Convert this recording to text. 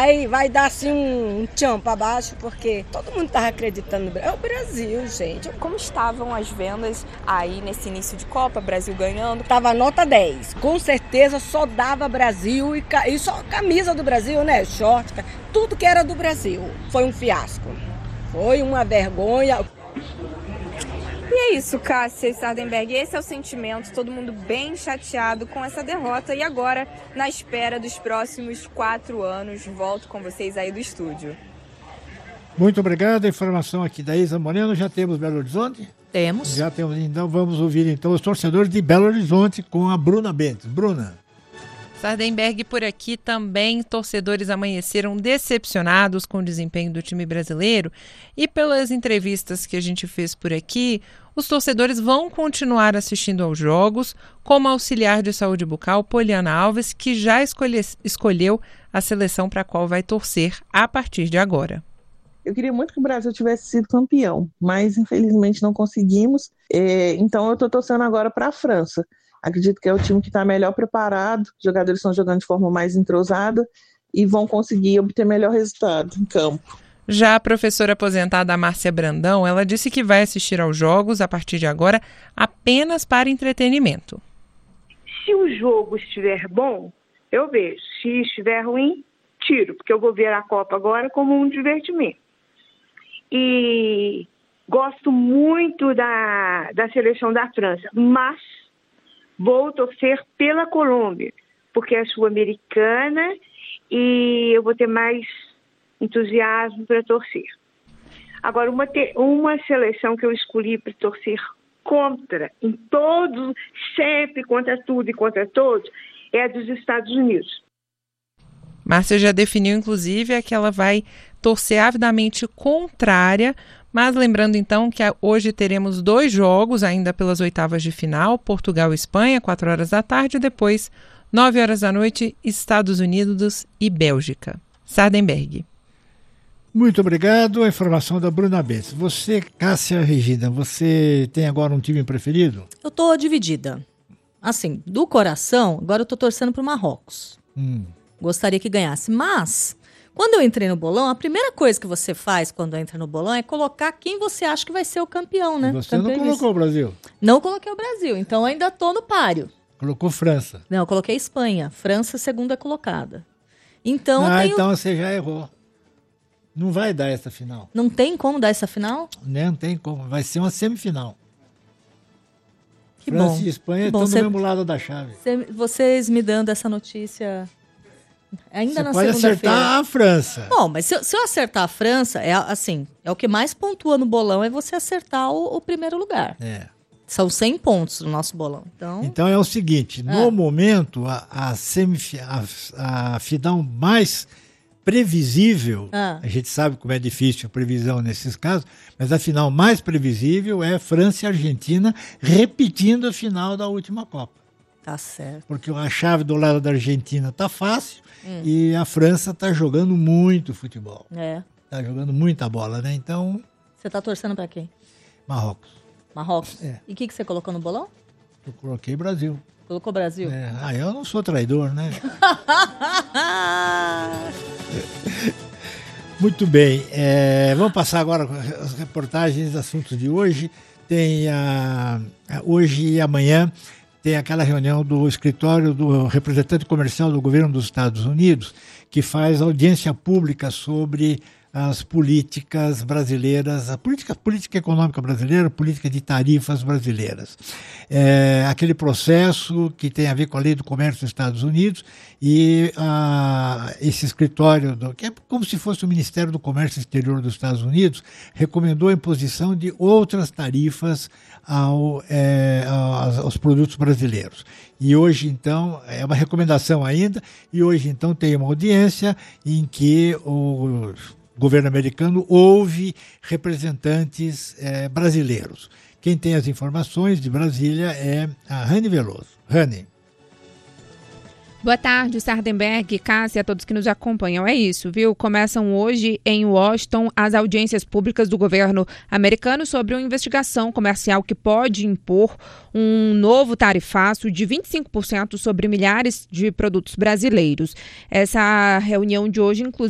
vai dar assim um tchan para baixo, porque todo mundo estava acreditando no Brasil. É o Brasil, gente. Como estavam as vendas aí nesse início de Copa, Brasil ganhando? Tava nota 10. Com certeza só dava Brasil e só camisa do Brasil, né? Short, tudo que era do Brasil. Foi um fiasco. Foi uma vergonha. E é isso, Cássia e Sardenberg, esse é o sentimento, todo mundo bem chateado com essa derrota e agora na espera dos próximos 4 anos. Volto com vocês aí do estúdio. Muito obrigado, a informação aqui da Isa Moreno. Já temos Belo Horizonte? Temos. Já temos, então vamos ouvir então os torcedores de Belo Horizonte com a Bruna Bentes. Bruna. Sardenberg, por aqui também, torcedores amanheceram decepcionados com o desempenho do time brasileiro e pelas entrevistas que a gente fez por aqui, os torcedores vão continuar assistindo aos jogos, como a auxiliar de saúde bucal Poliana Alves, que já escolheu a seleção para a qual vai torcer a partir de agora. Eu queria muito que o Brasil tivesse sido campeão, mas infelizmente não conseguimos, então eu estou torcendo agora para a França. Acredito que é o time que está melhor preparado, os jogadores estão jogando de forma mais entrosada e vão conseguir obter melhor resultado em campo. Já a professora aposentada Márcia Brandão, ela disse que vai assistir aos jogos a partir de agora apenas para entretenimento. Se o jogo estiver bom, eu vejo. Se estiver ruim, tiro, porque eu vou ver a Copa agora como um divertimento. E gosto muito da seleção da França, mas vou torcer pela Colômbia, porque é sul-americana e eu vou ter mais entusiasmo para torcer. Agora, uma seleção que eu escolhi para torcer contra, em todos, sempre contra tudo e contra todos, é a dos Estados Unidos. Márcia já definiu, inclusive, que ela vai torcer avidamente contrária, mas lembrando então que hoje teremos 2 jogos ainda pelas oitavas de final, Portugal e Espanha, 4 horas da tarde, e depois, 9 horas da noite, Estados Unidos e Bélgica. Sardenberg. Muito obrigado, a informação da Bruna Bentes. Você, Cássia Regina, você tem agora um time preferido? Eu tô dividida. Assim, do coração, agora eu tô torcendo pro Marrocos. Gostaria que ganhasse, mas quando eu entrei no bolão, a primeira coisa que você faz quando entra no bolão é colocar quem você acha que vai ser o campeão, né? Você não colocou o Brasil? Não coloquei o Brasil, então ainda tô no páreo. Colocou França? Não, eu coloquei Espanha. França, segunda colocada. Então, então você já errou. Não vai dar essa final. Não tem como dar essa final? Não tem como. Vai ser uma semifinal. Que França bom. e Espanha estão do mesmo lado da chave. Vocês me dando essa notícia ainda na segunda-feira. Você pode acertar a França. Bom, mas se eu acertar a França, é o que mais pontua no bolão, é você acertar o primeiro lugar. São 100 pontos no nosso bolão. Então é o seguinte, no momento, a final mais previsível, a gente sabe como é difícil a previsão nesses casos, mas a final mais previsível é França e Argentina repetindo a final da última Copa. Tá certo. Porque a chave do lado da Argentina tá fácil e a França tá jogando muito futebol. Tá jogando muita bola, né? Então... Você tá torcendo para quem? Marrocos. Marrocos? E o que você colocou no bolão? Eu coloquei Brasil. Colocou Brasil? Eu não sou traidor, né? Muito bem. Vamos passar agora as reportagens, assuntos de hoje. Tem hoje e amanhã tem aquela reunião do escritório do representante comercial do governo dos Estados Unidos, que faz audiência pública sobre as políticas brasileiras, a política econômica brasileira, a política de tarifas brasileiras. Aquele processo que tem a ver com a lei do comércio dos Estados Unidos e esse escritório, que é como se fosse o Ministério do Comércio Exterior dos Estados Unidos, recomendou a imposição de outras tarifas aos produtos brasileiros. E hoje, então, é uma recomendação ainda, e hoje, então, tem uma audiência em que o governo americano ouve representantes brasileiros. Quem tem as informações de Brasília é a Rani Veloso. Rani. Boa tarde, Sardenberg, Cássia, a todos que nos acompanham. É isso, viu? Começam hoje em Washington as audiências públicas do governo americano sobre uma investigação comercial que pode impor um novo tarifaço de 25% sobre milhares de produtos brasileiros. Essa reunião de hoje, inclusive,